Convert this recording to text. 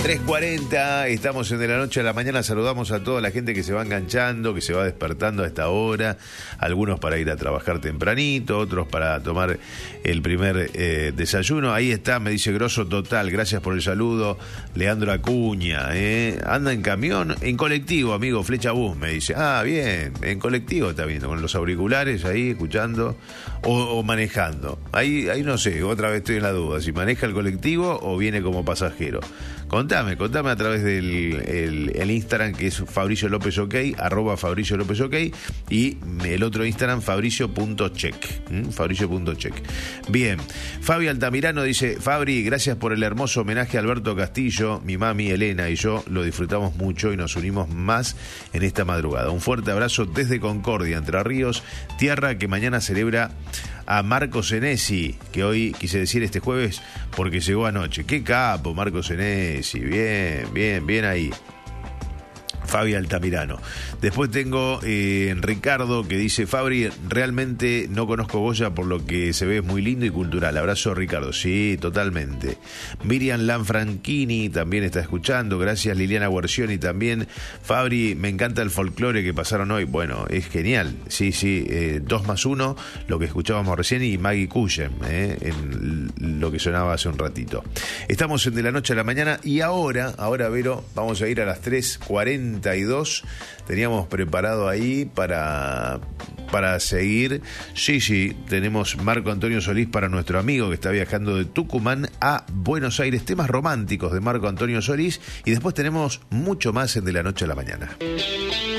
3:40, estamos en De la Noche a la Mañana. Saludamos a toda la gente que se va enganchando, que se va despertando a esta hora. Algunos para ir a trabajar tempranito, otros para tomar el primer desayuno. Ahí está, me dice Grosso total, gracias por el saludo. Leandro Acuña, anda en camión, en colectivo, amigo, Flecha Bus, me dice. Ah, bien, en colectivo está viendo, con los auriculares ahí, escuchando, o manejando. Ahí no sé, otra vez estoy en la duda, si maneja el colectivo o viene como pasajero. Contame a través del el Instagram, que es Fabricio López OK, @Fabricio López OK, y el otro Instagram, Fabricio.check. Fabricio.check. Bien, Fabi Altamirano dice: Fabri, gracias por el hermoso homenaje a Alberto Castillo. Mi mami Elena y yo lo disfrutamos mucho y nos unimos más en esta madrugada. Un fuerte abrazo desde Concordia, Entre Ríos, tierra que mañana celebra a Marco Senesi, que hoy quise decir este jueves porque llegó anoche. Qué capo, Marco Senesi, bien ahí. Fabi Altamirano. Después tengo Ricardo, que dice: Fabri, realmente no conozco Goya, por lo que se ve muy lindo y cultural. Abrazo, Ricardo. Sí, totalmente. Miriam Lanfranchini también está escuchando. Gracias, Liliana Guercioni también. Fabri, me encanta el folclore que pasaron hoy. Bueno, es genial. Sí, 2+1, lo que escuchábamos recién, y Maggie Cullen, en lo que sonaba hace un ratito. Estamos en De la Noche a la Mañana y ahora, Vero, vamos a ir a las 3:42. Teníamos preparado ahí para seguir. Sí, tenemos Marco Antonio Solís para nuestro amigo que está viajando de Tucumán a Buenos Aires. Temas románticos de Marco Antonio Solís. Y después tenemos mucho más en De la Noche a la Mañana.